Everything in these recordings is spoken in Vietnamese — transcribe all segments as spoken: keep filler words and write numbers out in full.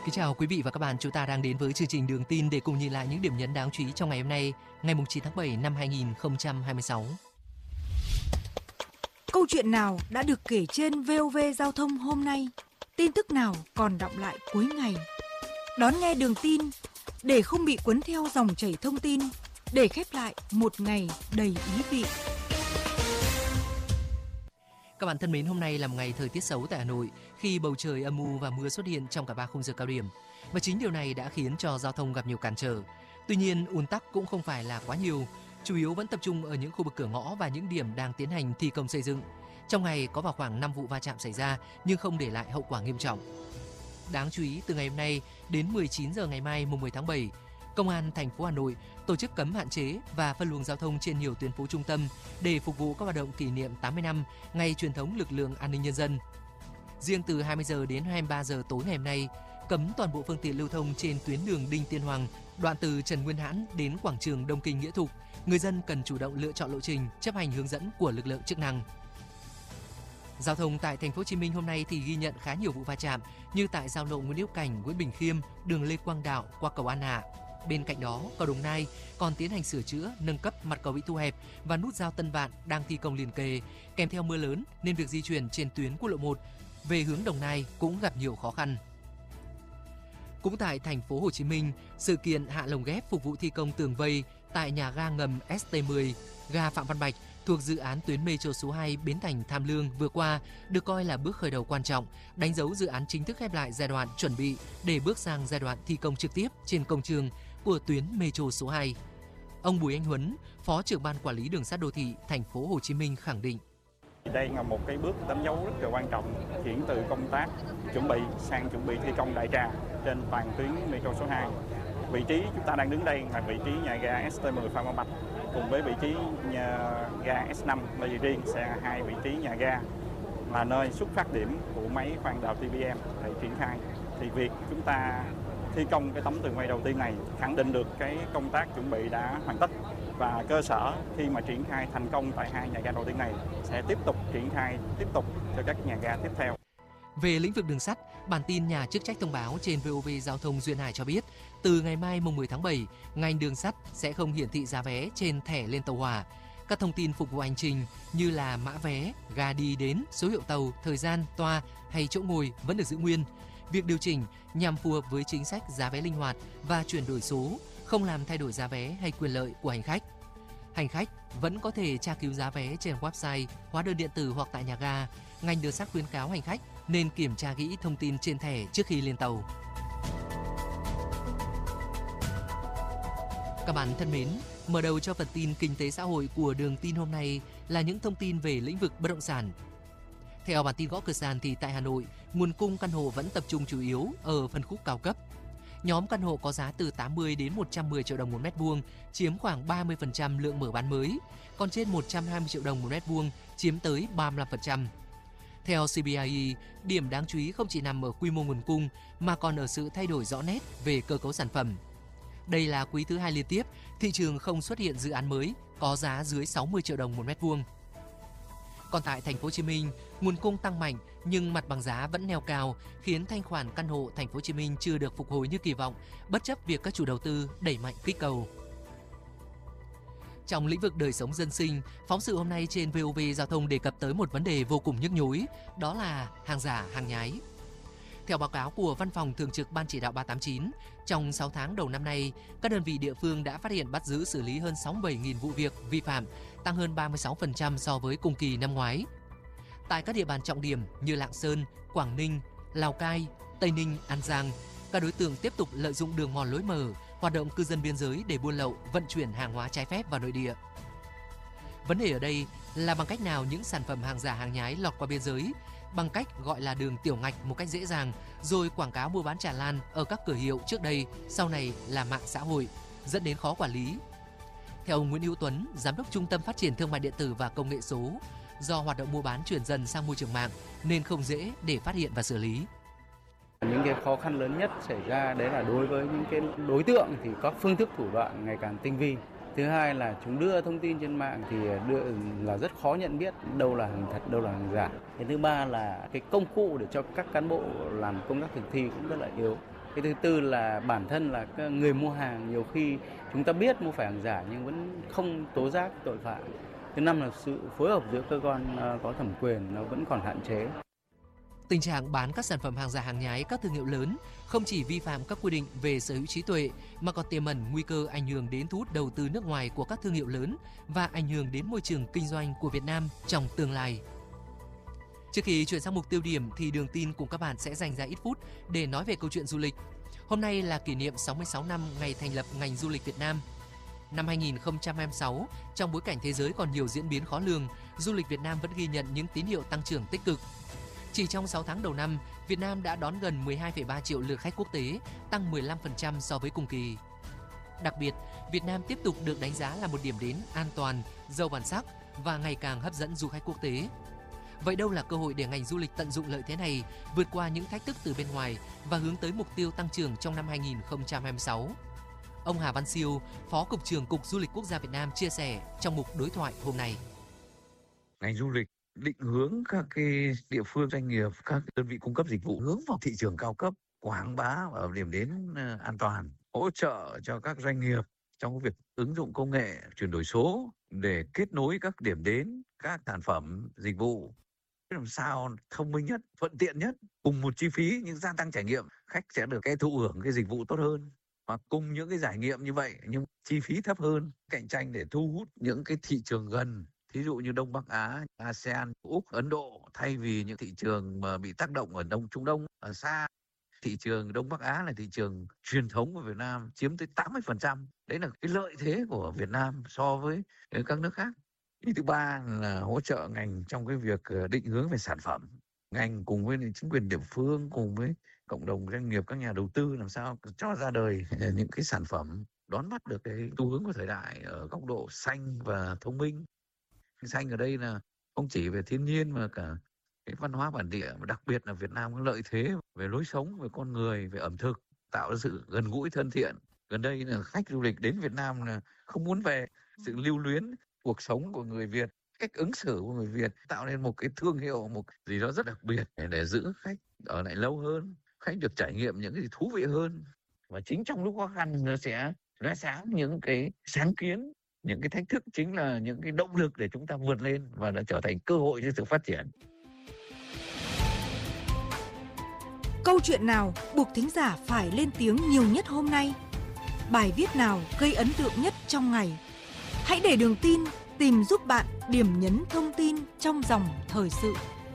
Kính chào quý vị và các bạn, chúng ta đang đến với chương trình Đường tin để cùng nhìn lại những điểm nhấn đáng chú ý trong ngày hôm nay, ngày chín tháng bảy năm hai nghìn không trăm hai mươi sáu. Câu chuyện nào đã được kể trên vê o vê Giao thông hôm nay? Tin tức nào còn đọng lại cuối ngày? Đón nghe Đường tin để không bị cuốn theo dòng chảy thông tin, để khép lại một ngày đầy ý vị. Các bạn thân mến, hôm nay là một ngày thời tiết xấu tại Hà Nội khi bầu trời âm u và mưa xuất hiện trong cả ba khung giờ cao điểm. Và chính điều này đã khiến cho giao thông gặp nhiều cản trở. Tuy nhiên, ùn tắc cũng không phải là quá nhiều, chủ yếu vẫn tập trung ở những khu vực cửa ngõ và những điểm đang tiến hành thi công xây dựng. Trong ngày có vào khoảng năm vụ va chạm xảy ra nhưng không để lại hậu quả nghiêm trọng. Đáng chú ý, từ ngày hôm nay đến mười chín giờ ngày mai mùng mười tháng bảy, Công an thành phố Hà Nội tổ chức cấm hạn chế và phân luồng giao thông trên nhiều tuyến phố trung tâm để phục vụ các hoạt động kỷ niệm tám mươi năm ngày truyền thống lực lượng an ninh nhân dân. Riêng từ hai mươi giờ đến hai mươi ba giờ tối ngày hôm nay, cấm toàn bộ phương tiện lưu thông trên tuyến đường Đinh Tiên Hoàng, đoạn từ Trần Nguyên Hãn đến quảng trường Đông Kinh Nghĩa Thục. Người dân cần chủ động lựa chọn lộ trình, chấp hành hướng dẫn của lực lượng chức năng. Giao thông tại thành phố Hồ Chí Minh hôm nay thì ghi nhận khá nhiều vụ va chạm như tại giao lộ Nguyễn Hữu Cảnh, Nguyễn Bình Khiêm, đường Lê Quang Đạo qua cầu An Hạ. Bên cạnh đó, cầu Đồng Nai còn tiến hành sửa chữa, nâng cấp mặt cầu bị thu hẹp và nút giao Tân Vạn đang thi công liền kề. Kèm theo mưa lớn nên việc di chuyển trên tuyến quốc lộ một về hướng Đồng Nai cũng gặp nhiều khó khăn. Cũng tại thành phố Hồ Chí Minh, sự kiện hạ lồng ghép phục vụ thi công tường vây tại nhà ga ngầm ét tê mười, ga Phạm Văn Bạch thuộc dự án tuyến metro số hai Bến Thành Tham Lương vừa qua được coi là bước khởi đầu quan trọng, đánh dấu dự án chính thức khép lại giai đoạn chuẩn bị để bước sang giai đoạn thi công trực tiếp trên công trường của tuyến metro số hai. Ông Bùi Anh Huấn, Phó trưởng ban quản lý đường sắt đô thị thành phố Hồ Chí Minh khẳng định: Đây là một cái bước đánh dấu rất là quan trọng, chuyển từ công tác chuẩn bị sang chuẩn bị thi công đại trà trên toàn tuyến metro số hai. Vị trí chúng ta đang đứng đây là vị trí nhà ga ét tê mười Phạm Văn Bạch cùng với vị trí nhà ga ét năm là gì riêng sẽ là hai vị trí nhà ga là nơi xuất phát điểm của máy khoan đào tê vê em để triển khai. Thì việc chúng ta thi công cái tấm tường vây đầu tiên này khẳng định được cái công tác chuẩn bị đã hoàn tất và cơ sở khi mà triển khai thành công tại hai nhà ga đầu tiên này sẽ tiếp tục triển khai tiếp tục cho các nhà ga tiếp theo. Về lĩnh vực đường sắt, bản tin nhà chức trách thông báo trên vê o vê Giao thông Duyên Hải cho biết, từ ngày mai mùng mười tháng bảy, ngành đường sắt sẽ không hiển thị giá vé trên thẻ lên tàu hỏa. Các thông tin phục vụ hành trình như là mã vé, ga đi đến, số hiệu tàu, thời gian, toa hay chỗ ngồi vẫn được giữ nguyên. Việc điều chỉnh nhằm phù hợp với chính sách giá vé linh hoạt và chuyển đổi số, không làm thay đổi giá vé hay quyền lợi của hành khách. Hành khách vẫn có thể tra cứu giá vé trên website, hóa đơn điện tử hoặc tại nhà ga. Ngành đường sắt khuyến cáo hành khách nên kiểm tra kỹ thông tin trên thẻ trước khi lên tàu. Các bạn thân mến, mở đầu cho phần tin kinh tế xã hội của Đường tin hôm nay là những thông tin về lĩnh vực bất động sản. Theo bản tin gõ cửa sàn thì tại Hà Nội, nguồn cung căn hộ vẫn tập trung chủ yếu ở phân khúc cao cấp. Nhóm căn hộ có giá từ tám mươi đến một trăm mười triệu đồng một mét vuông, chiếm khoảng ba mươi phần trăm lượng mở bán mới, còn trên một trăm hai mươi triệu đồng một mét vuông chiếm tới ba mươi lăm phần trăm. Theo xê bê i e, điểm đáng chú ý không chỉ nằm ở quy mô nguồn cung mà còn ở sự thay đổi rõ nét về cơ cấu sản phẩm. Đây là quý thứ hai liên tiếp thị trường không xuất hiện dự án mới có giá dưới sáu mươi triệu đồng một mét vuông. Còn tại thành phố Hồ Chí Minh, nguồn cung tăng mạnh nhưng mặt bằng giá vẫn neo cao, khiến thanh khoản căn hộ thành phố Hồ Chí Minh chưa được phục hồi như kỳ vọng, bất chấp việc các chủ đầu tư đẩy mạnh kích cầu. Trong lĩnh vực đời sống dân sinh, phóng sự hôm nay trên vê o vê Giao thông đề cập tới một vấn đề vô cùng nhức nhối, đó là hàng giả, hàng nhái. Theo báo cáo của Văn phòng Thường trực Ban Chỉ đạo ba tám chín, trong sáu tháng đầu năm nay, các đơn vị địa phương đã phát hiện bắt giữ xử lý hơn sáu mươi bảy nghìn vụ việc vi phạm, tăng hơn ba mươi sáu phần trăm so với cùng kỳ năm ngoái. Tại các địa bàn trọng điểm như Lạng Sơn, Quảng Ninh, Lào Cai, Tây Ninh, An Giang, các đối tượng tiếp tục lợi dụng đường mòn lối mở, hoạt động cư dân biên giới để buôn lậu, vận chuyển hàng hóa trái phép vào nội địa. Vấn đề ở đây là bằng cách nào những sản phẩm hàng giả, hàng nhái lọt qua biên giới, bằng cách gọi là đường tiểu ngạch một cách dễ dàng, rồi quảng cáo mua bán tràn lan ở các cửa hiệu trước đây, sau này là mạng xã hội, dẫn đến khó quản lý. Theo ông Nguyễn Hữu Tuấn, Giám đốc Trung tâm Phát triển Thương mại Điện tử và Công nghệ số, do hoạt động mua bán chuyển dần sang môi trường mạng nên không dễ để phát hiện và xử lý. Những cái khó khăn lớn nhất xảy ra đấy là đối với những cái đối tượng thì có phương thức thủ đoạn ngày càng tinh vi. Thứ hai là chúng đưa thông tin trên mạng thì đưa là rất khó nhận biết đâu là hàng thật, đâu là hàng giả. Cái thứ ba là cái công cụ để cho các cán bộ làm công tác thực thi cũng rất là yếu. Cái thứ tư là bản thân là người mua hàng nhiều khi chúng ta biết mua phải hàng giả nhưng vẫn không tố giác tội phạm. Thứ năm là sự phối hợp giữa cơ quan có thẩm quyền nó vẫn còn hạn chế. Tình trạng bán các sản phẩm hàng giả hàng nhái các thương hiệu lớn không chỉ vi phạm các quy định về sở hữu trí tuệ mà còn tiềm ẩn nguy cơ ảnh hưởng đến thu hút đầu tư nước ngoài của các thương hiệu lớn và ảnh hưởng đến môi trường kinh doanh của Việt Nam trong tương lai. Trước khi chuyển sang mục tiêu điểm thì Đường Tin cùng các bạn sẽ dành ra ít phút để nói về câu chuyện du lịch. Hôm nay là kỷ niệm sáu mươi sáu năm ngày thành lập ngành du lịch Việt Nam. Năm hai nghìn không trăm hai mươi sáu, trong bối cảnh thế giới còn nhiều diễn biến khó lường, du lịch Việt Nam vẫn ghi nhận những tín hiệu tăng trưởng tích cực. Chỉ trong sáu tháng đầu năm, Việt Nam đã đón gần mười hai phẩy ba triệu lượt khách quốc tế, tăng mười lăm phần trăm so với cùng kỳ. Đặc biệt, Việt Nam tiếp tục được đánh giá là một điểm đến an toàn, giàu bản sắc và ngày càng hấp dẫn du khách quốc tế. Vậy đâu là cơ hội để ngành du lịch tận dụng lợi thế này, vượt qua những thách thức từ bên ngoài và hướng tới mục tiêu tăng trưởng trong năm hai nghìn không trăm hai mươi sáu? Ông Hà Văn Siêu, Phó Cục trưởng Cục Du lịch Quốc gia Việt Nam chia sẻ trong mục đối thoại hôm nay. Ngành du lịch định hướng các cái địa phương, doanh nghiệp, các đơn vị cung cấp dịch vụ hướng vào thị trường cao cấp, quảng bá ở điểm đến an toàn, hỗ trợ cho các doanh nghiệp trong việc ứng dụng công nghệ, chuyển đổi số để kết nối các điểm đến, các sản phẩm, dịch vụ làm sao thông minh nhất, thuận tiện nhất, cùng một chi phí nhưng gia tăng trải nghiệm, khách sẽ được cái thụ hưởng cái dịch vụ tốt hơn. Và cùng những cái trải nghiệm như vậy nhưng chi phí thấp hơn, cạnh tranh để thu hút những cái thị trường gần, thí dụ như Đông Bắc Á, a sê an, Úc, Ấn Độ, thay vì những thị trường mà bị tác động ở Đông Trung Đông, ở xa. Thị trường Đông Bắc Á là thị trường truyền thống của Việt Nam, chiếm tới tám mươi phần trăm. Đấy là cái lợi thế của Việt Nam so với các nước khác. Ý thứ ba là hỗ trợ ngành trong cái việc định hướng về sản phẩm. Ngành cùng với chính quyền địa phương, cùng với cộng đồng doanh nghiệp, các nhà đầu tư làm sao cho ra đời những cái sản phẩm đón bắt được cái xu hướng của thời đại ở góc độ xanh và thông minh. Xanh ở đây là không chỉ về thiên nhiên mà cả cái văn hóa bản địa, và đặc biệt là Việt Nam có lợi thế về lối sống, về con người, về ẩm thực, tạo ra sự gần gũi thân thiện. Gần đây là khách du lịch đến Việt Nam là không muốn về, sự lưu luyến cuộc sống của người Việt, cách ứng xử của người Việt tạo nên một cái thương hiệu, một gì đó rất đặc biệt để, để giữ khách ở lại lâu hơn, khách được trải nghiệm những cái gì thú vị hơn. Và chính trong lúc khó khăn nó sẽ lóe sáng những cái sáng kiến, những cái thách thức chính là những cái động lực để chúng ta vượt lên và đã trở thành cơ hội cho sự phát triển. Câu chuyện nào buộc thính giả phải lên tiếng nhiều nhất hôm nay? Bài viết nào gây ấn tượng nhất trong ngày? Hãy để Đường Tin tìm giúp bạn điểm nhấn thông tin trong dòng thời sự.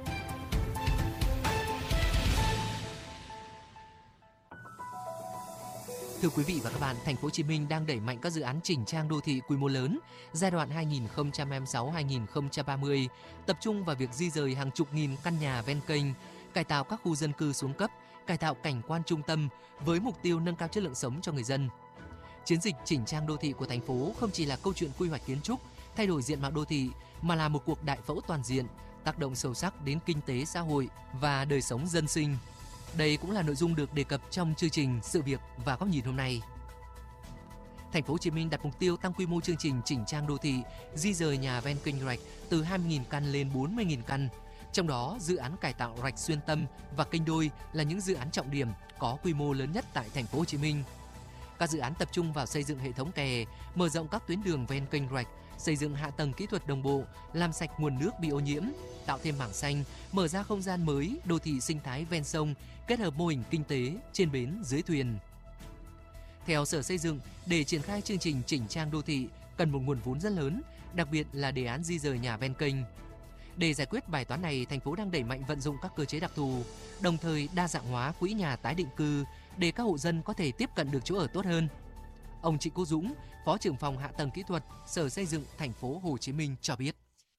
Thưa quý vị và các bạn, Thành phố Hồ Chí Minh đang đẩy mạnh các dự án chỉnh trang đô thị quy mô lớn giai đoạn hai nghìn không trăm hai mươi sáu đến hai nghìn không trăm ba mươi, tập trung vào việc di dời hàng chục nghìn căn nhà ven kênh, cải tạo các khu dân cư xuống cấp, cải tạo cảnh quan trung tâm với mục tiêu nâng cao chất lượng sống cho người dân. Chiến dịch chỉnh trang đô thị của thành phố không chỉ là câu chuyện quy hoạch kiến trúc, thay đổi diện mạo đô thị mà là một cuộc đại phẫu toàn diện, tác động sâu sắc đến kinh tế xã hội và đời sống dân sinh. Đây cũng là nội dung được đề cập trong chương trình Sự việc và góc nhìn hôm nay. Thành phố Hồ Chí Minh đặt mục tiêu tăng quy mô chương trình chỉnh trang đô thị, di dời nhà ven kênh rạch từ hai mươi nghìn căn lên bốn mươi nghìn căn. Trong đó, dự án cải tạo rạch xuyên tâm và kênh đôi là những dự án trọng điểm có quy mô lớn nhất tại Thành phố Hồ Chí Minh. Các dự án tập trung vào xây dựng hệ thống kè, mở rộng các tuyến đường ven kênh rạch, xây dựng hạ tầng kỹ thuật đồng bộ, làm sạch nguồn nước bị ô nhiễm, tạo thêm mảng xanh, mở ra không gian mới, đô thị sinh thái ven sông, kết hợp mô hình kinh tế trên bến dưới thuyền. Theo Sở Xây dựng, để triển khai chương trình chỉnh trang đô thị cần một nguồn vốn rất lớn, đặc biệt là đề án di dời nhà ven kênh. Để giải quyết bài toán này, thành phố đang đẩy mạnh vận dụng các cơ chế đặc thù, đồng thời đa dạng hóa quỹ nhà tái định cư để các hộ dân có thể tiếp cận được chỗ ở tốt hơn. Ông Trịnh Quốc Dũng, Phó trưởng phòng Hạ tầng Kỹ thuật, Sở Xây dựng Thành phố Hồ Chí Minh cho biết.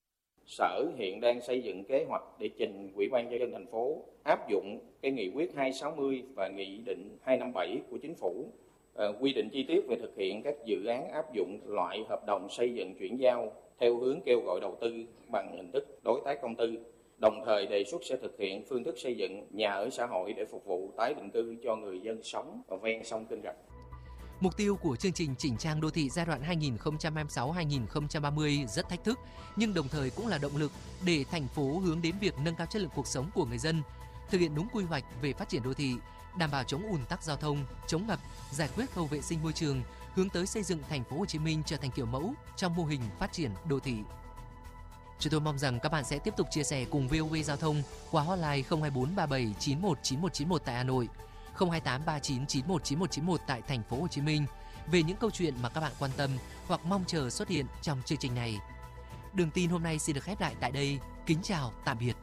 Sở hiện đang xây dựng kế hoạch để trình Ủy ban nhân dân thành phố áp dụng cái nghị quyết hai trăm sáu mươi và nghị định hai trăm năm mươi bảy của Chính phủ, uh, quy định chi tiết về thực hiện các dự án áp dụng loại hợp đồng xây dựng chuyển giao theo hướng kêu gọi đầu tư bằng hình thức đối tác công tư. Đồng thời đề xuất sẽ thực hiện phương thức xây dựng nhà ở xã hội để phục vụ tái định cư cho người dân sống ở ven sông kênh rạch. Mục tiêu của chương trình chỉnh trang đô thị giai đoạn hai nghìn không trăm hai mươi sáu đến hai nghìn không trăm ba mươi rất thách thức, nhưng đồng thời cũng là động lực để thành phố hướng đến việc nâng cao chất lượng cuộc sống của người dân. thực hiện đúng quy hoạch về phát triển đô thị, đảm bảo chống ùn tắc giao thông, chống ngập, giải quyết khâu vệ sinh môi trường, hướng tới xây dựng thành phố Hồ Chí Minh trở thành kiểu mẫu trong mô hình phát triển đô thị. Chúng tôi mong rằng các bạn sẽ tiếp tục chia sẻ cùng vê o vê Giao thông qua hotline không hai bốn ba bảy chín một chín một chín một tại Hà Nội, không hai tám ba chín chín một chín một chín một tại thành phố Hồ Chí Minh về những câu chuyện mà các bạn quan tâm hoặc mong chờ xuất hiện trong chương trình này. Đường tin hôm nay xin được khép lại tại đây. Kính chào, tạm biệt.